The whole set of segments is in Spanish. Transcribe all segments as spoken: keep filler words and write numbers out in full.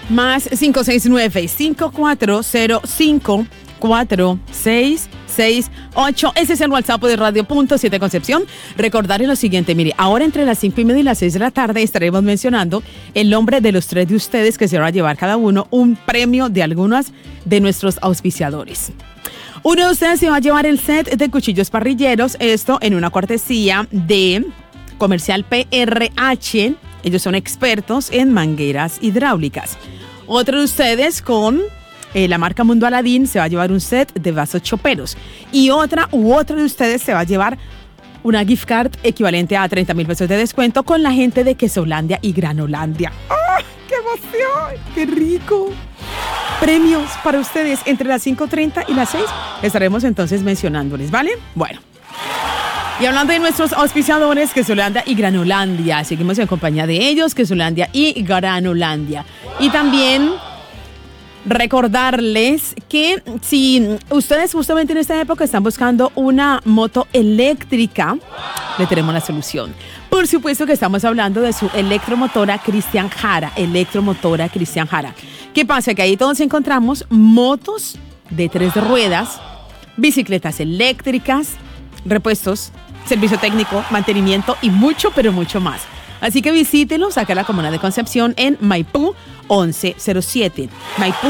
Más cinco seis nueve, cinco cuatro cero cinco, cuatro seis seis ocho. Ese es el WhatsApp de Radio Punto siete Concepción. Recordarles lo siguiente, mire, ahora entre las cinco y media y las seis de la tarde estaremos mencionando el nombre de los tres de ustedes que se van a llevar cada uno un premio de algunos de nuestros auspiciadores. Uno de ustedes se va a llevar el set de cuchillos parrilleros, esto en una cortesía de Comercial P R H. Ellos son expertos en mangueras hidráulicas. Otro de ustedes con eh, la marca Mundo Aladín se va a llevar un set de vasos choperos. Y otra u otro de ustedes se va a llevar una gift card equivalente a treinta mil pesos de descuento con la gente de Quesolandia y Granolandia. ¡Oh, qué emoción! ¡Qué rico! Premios para ustedes entre las cinco treinta y las seis. Estaremos entonces mencionándoles, ¿vale? Bueno. Y hablando de nuestros auspiciadores, Quesolandia y Granolandia, seguimos en compañía de ellos, Quesolandia y Granolandia. Y también recordarles que si ustedes justamente en esta época están buscando una moto eléctrica, le tenemos la solución. Por supuesto que estamos hablando de su electromotora Cristian Jara, electromotora Cristian Jara. ¿Qué pasa? Que ahí todos encontramos motos de tres ruedas, bicicletas eléctricas, repuestos, servicio técnico, mantenimiento y mucho, pero mucho más. Así que visítelos acá en la Comuna de Concepción en Maipú once cero siete. Maipú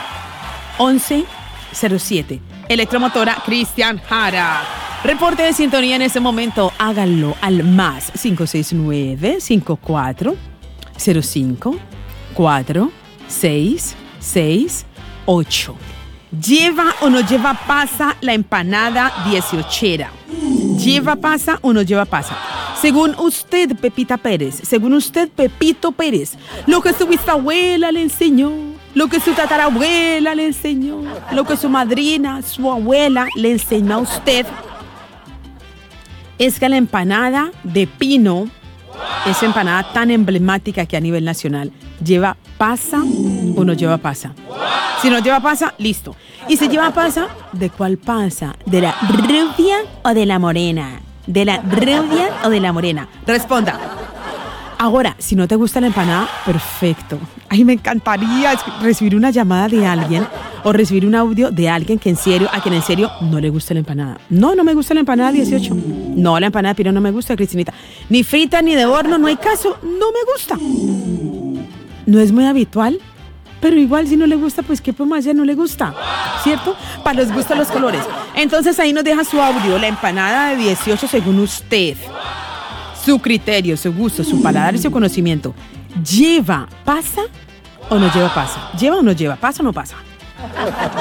once cero siete. Electromotora Cristian Jara. Reporte de sintonía en este momento. Háganlo al más cinco seis nueve, cinco cuatro cero cinco, cuatro seis seis ocho. ¿Lleva o no lleva pasa la empanada dieciochera? ¿Lleva pasa o no lleva pasa? Según usted, Pepita Pérez, según usted, Pepito Pérez, lo que su bisabuela le enseñó, lo que su tatarabuela le enseñó, lo que su madrina, su abuela le enseñó a usted, es que la empanada de pino, esa empanada tan emblemática que a nivel nacional, ¿lleva pasa o no lleva pasa? Si no lleva pasa, listo. Y si lleva pasa, ¿de cuál pasa? ¿De la rubia o de la morena? ¿De la rubia o de la morena? Responda. Ahora, si no te gusta la empanada, perfecto. Ay, me encantaría recibir una llamada de alguien o recibir un audio de alguien que en serio, a quien en serio no le gusta la empanada. No, no me gusta la empanada dieciocho. No, la empanada de pino no me gusta, Cristinita. Ni frita ni de horno, no hay caso. No me gusta. No es muy habitual. Pero igual si no le gusta, pues ¿qué podemos hacer? No le gusta, ¿cierto? Para los gustos los colores. Entonces ahí nos deja su audio, la empanada de dieciocho según usted. Su criterio, su gusto, su paladar y su conocimiento. ¿Lleva pasa o no lleva pasa? ¿Lleva o no lleva? ¿Pasa o no pasa?